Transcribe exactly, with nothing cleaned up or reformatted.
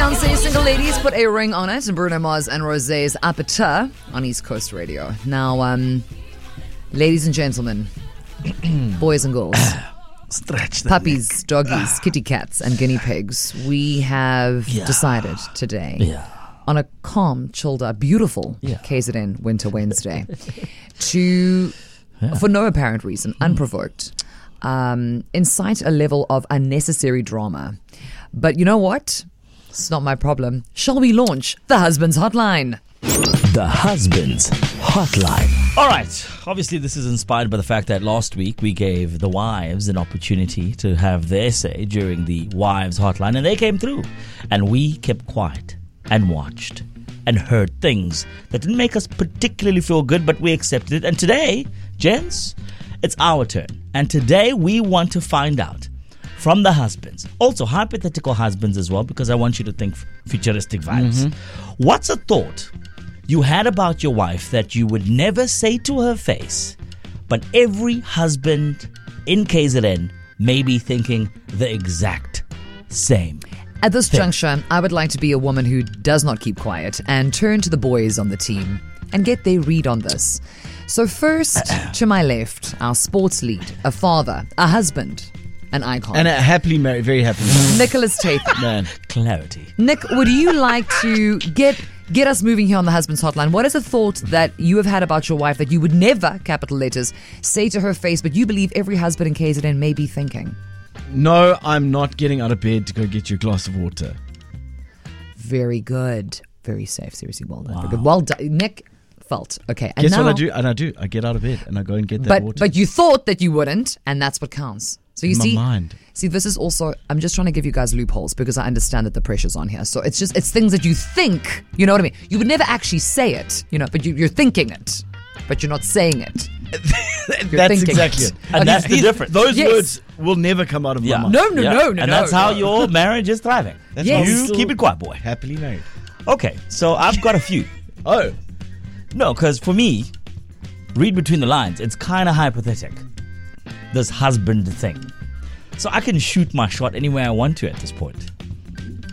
Beyonce, single ladies, put a ring on it. And Bruno Mars and Rosé's Aperture on East Coast Radio. Now, um, ladies and gentlemen, boys and girls, Stretch the puppies, neck. doggies, kitty cats, and guinea pigs, we have Yeah. decided today Yeah. on a calm, chilled out, beautiful Yeah. K Z N Winter Wednesday to, Yeah. for no apparent reason, unprovoked, um, incite a level of unnecessary drama. But you know what? It's not my problem. Shall we launch the Husband's Hotline? The Husband's Hotline. All right. Obviously, this is inspired by the fact that last week we gave the wives an opportunity to have their say during the Wives Hotline, and they came through. And we kept quiet and watched and heard things that didn't make us particularly feel good, but we accepted it. And today, gents, it's our turn. And today we want to find out from the husbands, also hypothetical husbands as well, because I want you to think futuristic vibes. Mm-hmm. What's a thought you had about your wife that you would never say to her face, but every husband in K Z N may be thinking the exact same? At this thing. juncture, I would like to be a woman who does not keep quiet and turn to the boys on the team and get their read on this. So first, to my left, our sports lead, a father, a husband, an icon. And a happily married, very happily married. Nicholas Tate. Man. Clarity. Nick, would you like to get get us moving here on the Husband's Hotline? What is a thought that you have had about your wife that you would never, capital letters, say to her face, but you believe every husband in K Z N may be thinking? No, I'm not getting out of bed to go get you a glass of water. Very good. Very safe. Seriously, well done. Very good. Well done. Nick felt. Okay. And Guess now, what I do? And I do. I get out of bed and I go and get that But, water. but you thought that you wouldn't, and that's what counts. So you In my see, mind. see, this is also, I'm just trying to give you guys loopholes because I understand that the pressure's on here. So it's just, it's things that you think, you know what I mean? You would never actually say it, you know, but you, you're thinking it, but you're not saying it. That's thinking exactly it. it. And that's the difference. Those Yes. words will never come out of Yeah. my mouth. No, no, Yeah. no, no, And no, that's how no. your marriage is thriving. That's Yes. why You I'm still keep it quiet, boy. happily married. Okay, so I've got a few. Oh. No, because for me, read between the lines, it's kind of hypothetical, this husband thing. So I can shoot my shot anywhere I want to at this point.